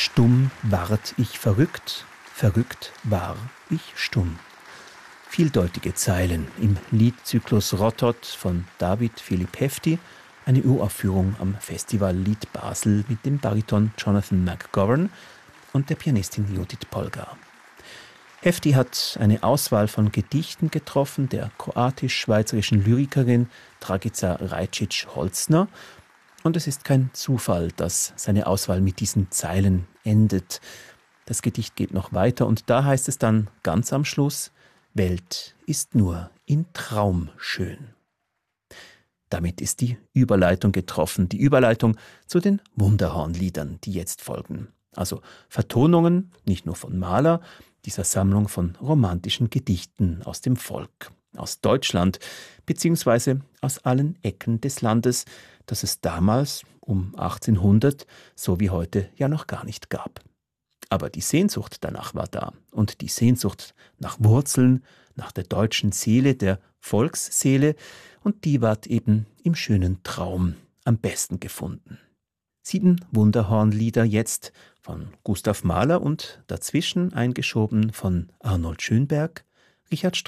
Stumm ward ich verrückt, verrückt war ich stumm. Vieldeutige Zeilen im Liedzyklus Rottot von David Philipp Hefti, eine Uraufführung am Festival Lied Basel mit dem Bariton Jonathan McGovern und der Pianistin Judith Polgar. Hefti hat eine Auswahl von Gedichten getroffen der kroatisch-schweizerischen Lyrikerin Dragica Rajčić-Holzner. Und es ist kein Zufall, dass seine Auswahl mit diesen Zeilen endet. Das Gedicht geht noch weiter und da heißt es dann ganz am Schluss: Welt ist nur in Traum schön. Damit ist die Überleitung getroffen, die Überleitung zu den Wunderhornliedern, die jetzt folgen. Also Vertonungen, nicht nur von Mahler, dieser Sammlung von romantischen Gedichten aus dem Volk, aus Deutschland, beziehungsweise aus allen Ecken des Landes, das es damals, um 1800, so wie heute, ja noch gar nicht gab. Aber die Sehnsucht danach war da und die Sehnsucht nach Wurzeln, nach der deutschen Seele, der Volksseele, und die ward eben im schönen Traum am besten gefunden. 7 Wunderhornlieder jetzt von Gustav Mahler und dazwischen eingeschoben von Arnold Schönberg, Richard